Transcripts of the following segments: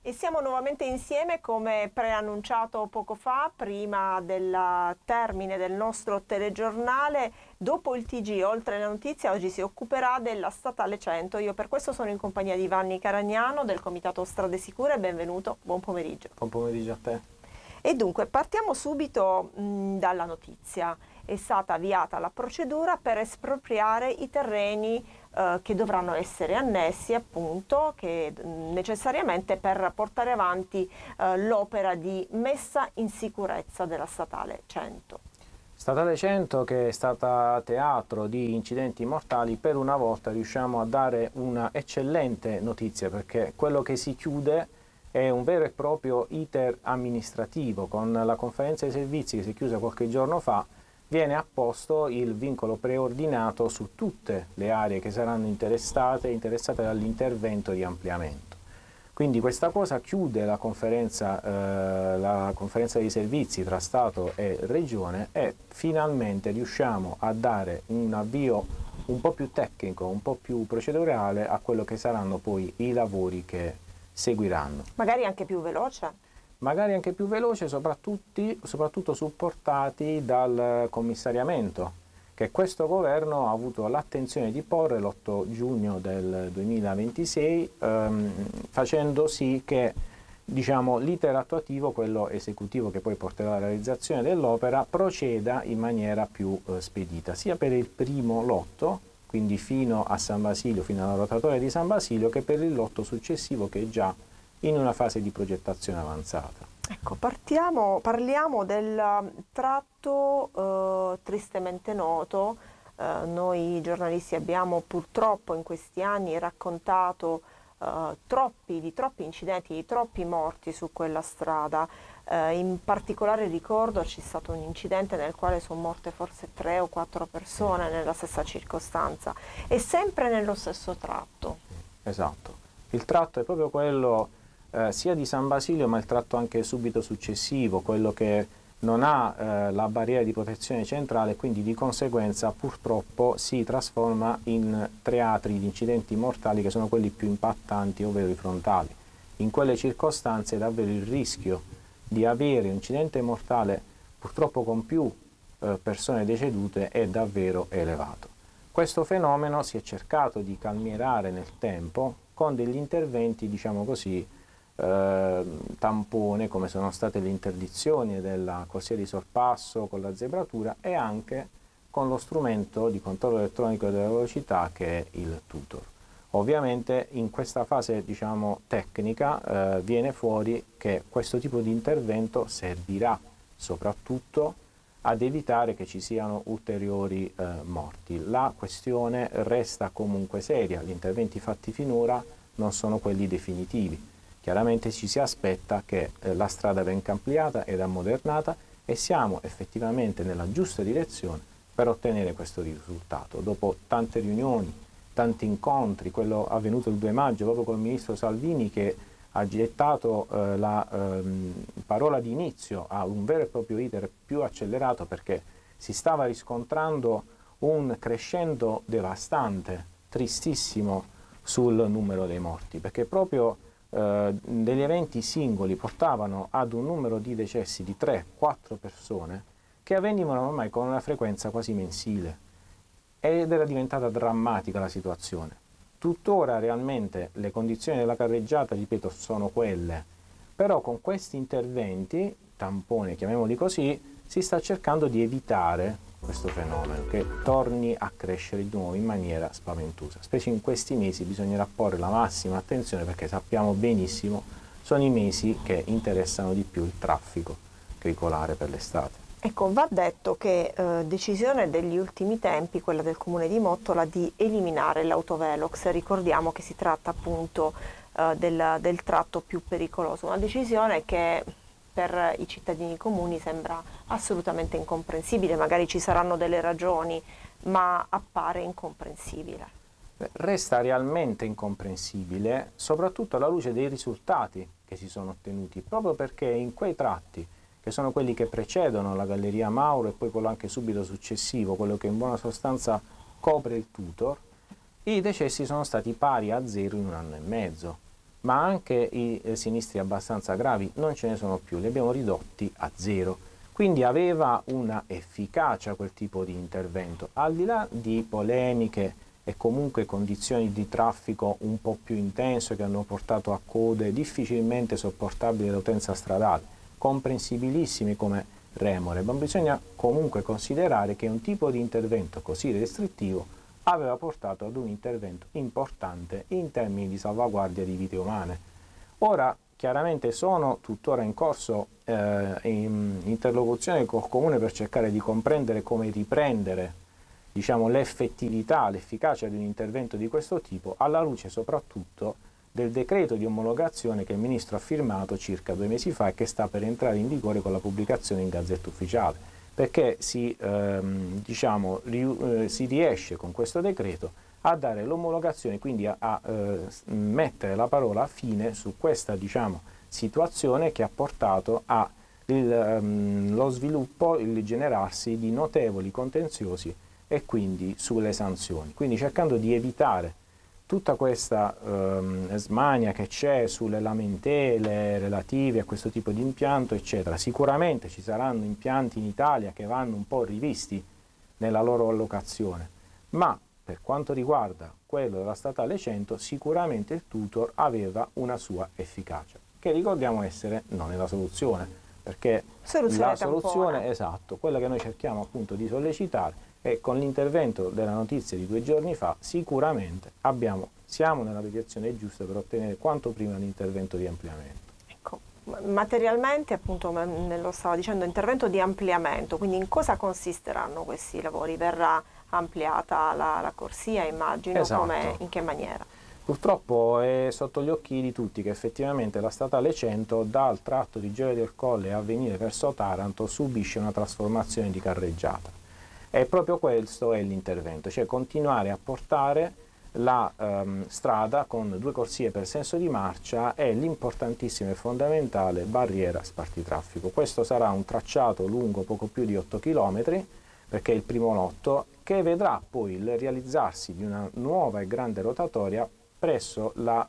E siamo nuovamente insieme come preannunciato poco fa, prima del termine del nostro telegiornale. Dopo il TG, oltre la notizia, oggi si occuperà della Statale 100. Io per questo sono in compagnia di Vanni Caragnano del Comitato Strade Sicure. Benvenuto, buon pomeriggio. Buon pomeriggio a te. E dunque partiamo subito dalla notizia. È stata avviata la procedura per espropriare i terreni che dovranno essere annessi, appunto, necessariamente per portare avanti l'opera di messa in sicurezza della Statale 100. Statale 100 che è stata teatro di incidenti mortali, per una volta riusciamo a dare una eccellente notizia, perché quello che si chiude è un vero e proprio iter amministrativo. Con la conferenza dei servizi che si è chiusa qualche giorno fa viene apposto il vincolo preordinato su tutte le aree che saranno interessate dall'intervento di ampliamento. Quindi questa cosa chiude la conferenza dei servizi tra Stato e Regione e finalmente riusciamo a dare un avvio un po' più tecnico, un po' più procedurale a quello che saranno poi i lavori che seguiranno. Magari anche più veloce? Magari anche più veloce, soprattutto supportati dal commissariamento che questo governo ha avuto l'attenzione di porre l'8 giugno del 2026, facendo sì che l'iter attuativo, quello esecutivo che poi porterà alla realizzazione dell'opera, proceda in maniera più spedita, sia per il primo lotto, quindi fino a San Basilio, fino alla rotatoria di San Basilio, che per il lotto successivo che è già in una fase di progettazione avanzata. Ecco, parliamo del tratto tristemente noto. Noi giornalisti abbiamo purtroppo in questi anni raccontato di troppi incidenti, di troppi morti su quella strada. In particolare ricordo c'è stato un incidente nel quale sono morte forse 3 o 4 persone nella stessa circostanza e sempre nello stesso tratto. Esatto, il tratto è proprio quello sia di San Basilio, ma il tratto anche subito successivo, quello che non ha la barriera di protezione centrale, quindi di conseguenza purtroppo si trasforma in teatri di incidenti mortali che sono quelli più impattanti, ovvero i frontali. In quelle circostanze davvero il rischio di avere un incidente mortale purtroppo con più persone decedute è davvero elevato. Questo fenomeno si è cercato di calmierare nel tempo con degli interventi, diciamo così, tampone, come sono state le interdizioni della corsia di sorpasso con la zebratura e anche con lo strumento di controllo elettronico della velocità che è il tutor. Ovviamente in questa fase tecnica viene fuori che questo tipo di intervento servirà soprattutto ad evitare che ci siano ulteriori morti. La questione resta comunque seria, gli interventi fatti finora non sono quelli definitivi. Chiaramente ci si aspetta che la strada venga ampliata ed ammodernata e siamo effettivamente nella giusta direzione per ottenere questo risultato. Dopo tante riunioni, tanti incontri, quello avvenuto il 2 maggio proprio con il ministro Salvini che ha gettato la parola di inizio a un vero e proprio iter più accelerato, perché si stava riscontrando un crescendo devastante, tristissimo sul numero dei morti, perché proprio degli eventi singoli portavano ad un numero di decessi di 3-4 persone che avvenivano ormai con una frequenza quasi mensile ed era diventata drammatica la situazione. Tuttora realmente le condizioni della carreggiata, ripeto, sono quelle, però con questi interventi, tampone chiamiamoli così, si sta cercando di evitare questo fenomeno che torni a crescere di nuovo in maniera spaventosa. Specie in questi mesi bisognerà porre la massima attenzione, perché sappiamo benissimo sono i mesi che interessano di più il traffico veicolare per l'estate. Ecco, va detto che decisione degli ultimi tempi, quella del Comune di Mottola, di eliminare l'autovelox. Ricordiamo che si tratta appunto del tratto più pericoloso, una decisione che per i cittadini comuni sembra assolutamente incomprensibile. Magari ci saranno delle ragioni, ma appare incomprensibile. Resta realmente incomprensibile, soprattutto alla luce dei risultati che si sono ottenuti, proprio perché in quei tratti, che sono quelli che precedono la Galleria Mauro e poi quello anche subito successivo, quello che in buona sostanza copre il tutor, i decessi sono stati pari a 0 in un anno e mezzo. ma anche i sinistri abbastanza gravi non ce ne sono più, li abbiamo ridotti a zero. Quindi aveva una efficacia quel tipo di intervento, al di là di polemiche e comunque condizioni di traffico un po' più intense che hanno portato a code difficilmente sopportabili dell'utenza stradale, comprensibilissime come remore, ma bisogna comunque considerare che un tipo di intervento così restrittivo aveva portato ad un intervento importante in termini di salvaguardia di vite umane. Ora, chiaramente sono tuttora in corso in interlocuzione col Comune per cercare di comprendere come riprendere, diciamo, l'effettività, l'efficacia di un intervento di questo tipo, alla luce soprattutto del decreto di omologazione che il Ministro ha firmato circa 2 mesi fa e che sta per entrare in vigore con la pubblicazione in Gazzetta Ufficiale, perché si riesce con questo decreto a dare l'omologazione, quindi a mettere la parola fine su questa, diciamo, situazione che ha portato allo sviluppo, il generarsi di notevoli contenziosi e quindi sulle sanzioni, quindi cercando di evitare tutta questa smania che c'è sulle lamentele relative a questo tipo di impianto, eccetera. Sicuramente ci saranno impianti in Italia che vanno un po' rivisti nella loro allocazione, ma per quanto riguarda quello della statale 100, sicuramente il tutor aveva una sua efficacia, che ricordiamo essere non è la soluzione, perché la soluzione, esatto, quella che noi cerchiamo appunto di sollecitare, e con l'intervento della notizia di 2 giorni fa sicuramente siamo nella direzione giusta per ottenere quanto prima l'intervento di ampliamento. Ecco, materialmente appunto lo stava dicendo, intervento di ampliamento, quindi in cosa consisteranno questi lavori? Verrà ampliata la corsia, immagino, Esatto. in che maniera? Purtroppo è sotto gli occhi di tutti che effettivamente la statale 100 dal tratto di Gioia del Colle a venire verso Taranto subisce una trasformazione di carreggiata. E proprio questo è l'intervento, cioè continuare a portare la strada con 2 corsie per senso di marcia e l'importantissima e fondamentale barriera spartitraffico. Questo sarà un tracciato lungo poco più di 8 km, perché è il primo lotto, che vedrà poi il realizzarsi di una nuova e grande rotatoria presso la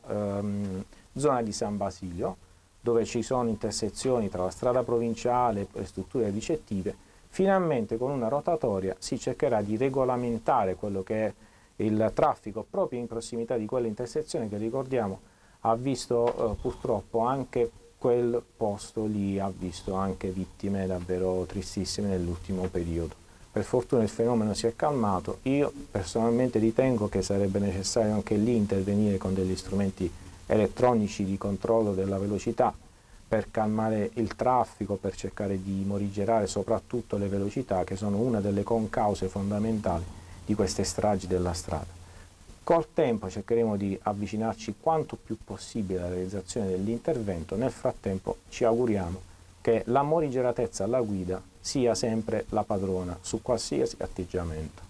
zona di San Basilio, dove ci sono intersezioni tra la strada provinciale e le strutture ricettive. Finalmente con una rotatoria si cercherà di regolamentare quello che è il traffico proprio in prossimità di quella intersezione che, ricordiamo, ha visto purtroppo anche quel posto lì, ha visto anche vittime davvero tristissime nell'ultimo periodo. Per fortuna il fenomeno si è calmato. Io personalmente ritengo che sarebbe necessario anche lì intervenire con degli strumenti elettronici di controllo della velocità, per calmare il traffico, per cercare di morigerare soprattutto le velocità, che sono una delle concause fondamentali di queste stragi della strada. Col tempo cercheremo di avvicinarci quanto più possibile alla realizzazione dell'intervento. Nel frattempo ci auguriamo che la morigeratezza alla guida sia sempre la padrona su qualsiasi atteggiamento.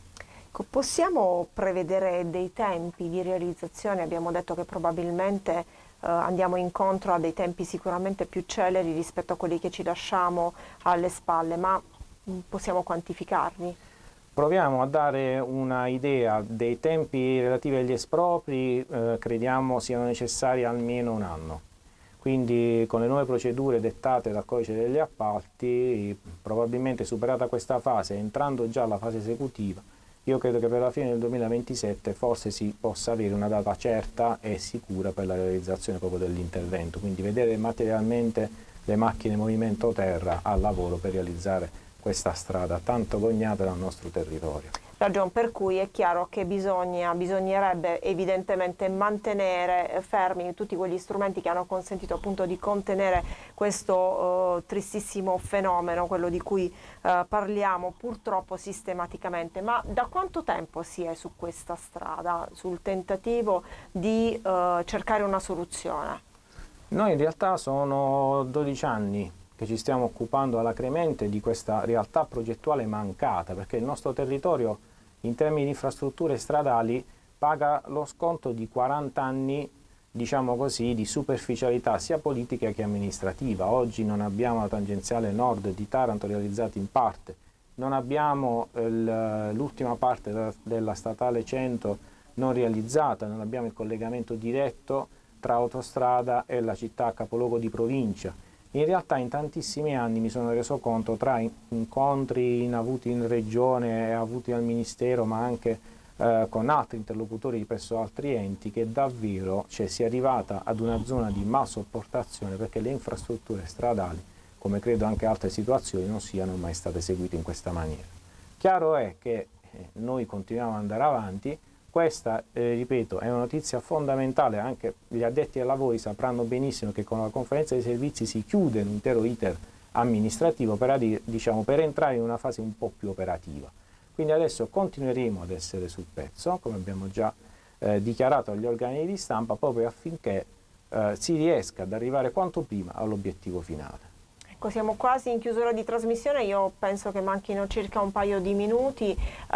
Possiamo prevedere dei tempi di realizzazione? Abbiamo detto che probabilmente andiamo incontro a dei tempi sicuramente più celeri rispetto a quelli che ci lasciamo alle spalle, ma possiamo quantificarli? Proviamo a dare una idea dei tempi relativi agli espropri, crediamo siano necessari almeno 1 anno. Quindi con le nuove procedure dettate dal Codice degli Appalti, probabilmente superata questa fase, entrando già alla fase esecutiva, io credo che per la fine del 2027 forse si possa avere una data certa e sicura per la realizzazione proprio dell'intervento, quindi vedere materialmente le macchine movimento terra al lavoro per realizzare questa strada tanto gognata dal nostro territorio. Ragion per cui è chiaro che bisognerebbe evidentemente mantenere fermi tutti quegli strumenti che hanno consentito appunto di contenere questo tristissimo fenomeno, quello di cui parliamo purtroppo sistematicamente. Ma da quanto tempo si è su questa strada, sul tentativo di cercare una soluzione? Noi in realtà sono 12 anni che ci stiamo occupando alacremente di questa realtà progettuale mancata, perché il nostro territorio in termini di infrastrutture stradali paga lo sconto di 40 anni, diciamo così, di superficialità sia politica che amministrativa. Oggi non abbiamo la tangenziale nord di Taranto realizzata in parte, non abbiamo l'ultima parte della statale 100 non realizzata, non abbiamo il collegamento diretto tra autostrada e la città capoluogo di provincia. In realtà in tantissimi anni mi sono reso conto, tra incontri avuti in regione e avuti al Ministero, ma anche con altri interlocutori presso altri enti, che davvero si è arrivata ad una zona di malsopportazione perché le infrastrutture stradali, come credo anche altre situazioni, non siano mai state eseguite in questa maniera. Chiaro è che noi continuiamo ad andare avanti. Questa, ripeto, è una notizia fondamentale, anche gli addetti ai lavori sapranno benissimo che con la conferenza dei servizi si chiude l'intero iter amministrativo per entrare in una fase un po' più operativa. Quindi adesso continueremo ad essere sul pezzo, come abbiamo già dichiarato agli organi di stampa, proprio affinché si riesca ad arrivare quanto prima all'obiettivo finale. Siamo quasi in chiusura di trasmissione, io penso che manchino circa un paio di minuti.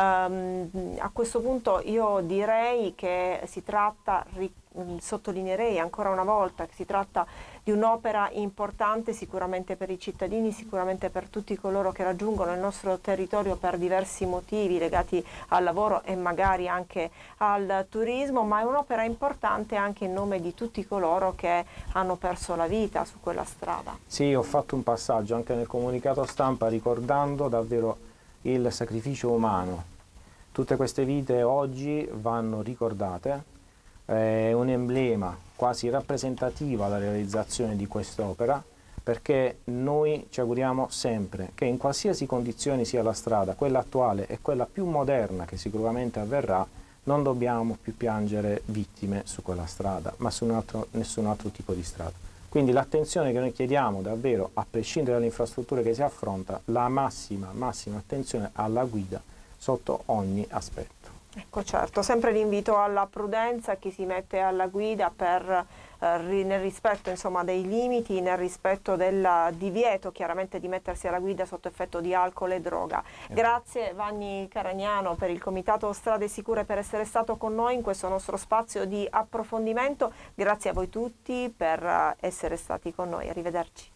A questo punto io direi che si tratta, sottolineerei ancora una volta, che si tratta di un'opera importante sicuramente per i cittadini, sicuramente per tutti coloro che raggiungono il nostro territorio per diversi motivi legati al lavoro e magari anche al turismo, ma è un'opera importante anche in nome di tutti coloro che hanno perso la vita su quella strada. Sì, ho fatto un passaggio anche nel comunicato stampa ricordando davvero il sacrificio umano. Tutte queste vite oggi vanno ricordate. È un emblema quasi rappresentativa la realizzazione di quest'opera, perché noi ci auguriamo sempre che in qualsiasi condizione sia la strada, quella attuale e quella più moderna che sicuramente avverrà, non dobbiamo più piangere vittime su quella strada, ma su nessun altro tipo di strada. Quindi l'attenzione che noi chiediamo davvero, a prescindere dalle infrastrutture che si affronta, la massima attenzione alla guida sotto ogni aspetto. Ecco, certo, sempre l'invito alla prudenza a chi si mette alla guida nel rispetto dei limiti, nel rispetto del divieto chiaramente di mettersi alla guida sotto effetto di alcol e droga. Grazie Vanni Caragnano per il Comitato Strade Sicure per essere stato con noi in questo nostro spazio di approfondimento. Grazie a voi tutti per essere stati con noi. Arrivederci.